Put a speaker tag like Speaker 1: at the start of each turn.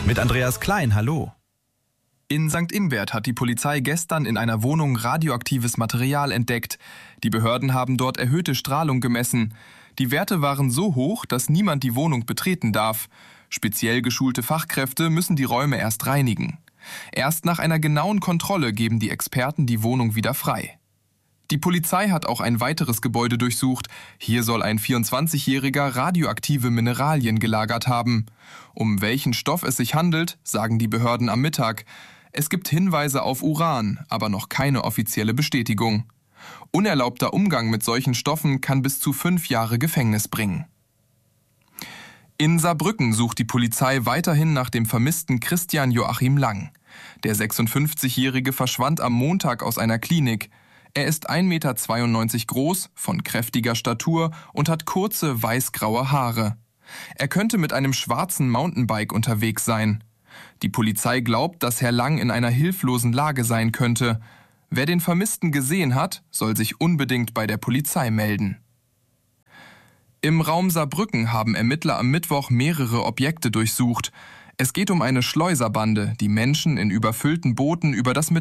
Speaker 1: Mit Andreas Klein, hallo.
Speaker 2: In St. Ingbert hat die Polizei gestern in einer Wohnung radioaktives Material entdeckt. Die Behörden haben dort erhöhte Strahlung gemessen. Die Werte waren so hoch, dass niemand die Wohnung betreten darf. Speziell geschulte Fachkräfte müssen die Räume erst reinigen. Erst nach einer genauen Kontrolle geben die Experten die Wohnung wieder frei. Die Polizei hat auch ein weiteres Gebäude durchsucht. Hier soll ein 24-Jähriger radioaktive Mineralien gelagert haben. Um welchen Stoff es sich handelt, sagen die Behörden am Mittag. Es gibt Hinweise auf Uran, aber noch keine offizielle Bestätigung. Unerlaubter Umgang mit solchen Stoffen kann bis zu 5 Jahre Gefängnis bringen. In Saarbrücken sucht die Polizei weiterhin nach dem vermissten Christian Joachim Lang. Der 56-Jährige verschwand am Montag aus einer Klinik. Er ist 1,92 Meter groß, von kräftiger Statur und hat kurze weißgraue Haare. Er könnte mit einem schwarzen Mountainbike unterwegs sein. Die Polizei glaubt, dass Herr Lang in einer hilflosen Lage sein könnte. Wer den Vermissten gesehen hat, soll sich unbedingt bei der Polizei melden. Im Raum Saarbrücken haben Ermittler am Mittwoch mehrere Objekte durchsucht. Es geht um eine Schleuserbande, die Menschen in überfüllten Booten über das